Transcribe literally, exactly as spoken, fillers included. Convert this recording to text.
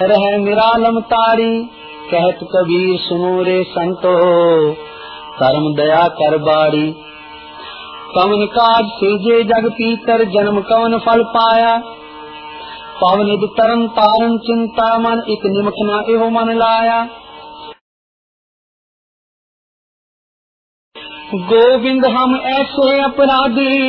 रह निरालम तारी। कहत कबीर सुनो रे संतो, कर्म दया कर बाड़ी। कवन काज सेजे जग पीतर, जन्म कवन फल पाया। पवनिध तरन तारन चिंता मन, एक निमख न एहो मन लाया। गोविंद हम ऐसे अपराधी,